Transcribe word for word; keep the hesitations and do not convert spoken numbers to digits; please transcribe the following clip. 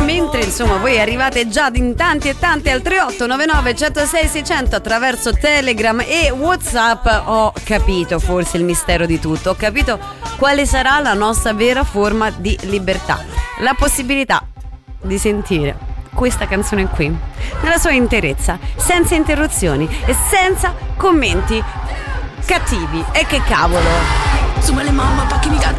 mentre insomma voi arrivate già in tanti e tanti al tre otto nove nove uno zero sei sei zero zero attraverso Telegram e WhatsApp, ho capito forse il mistero di tutto, ho capito quale sarà la nostra vera forma di libertà, la possibilità di sentire questa canzone qui nella sua interezza, senza interruzioni e senza commenti cattivi. E che cavolo, Súmale mamá pa' que mi gato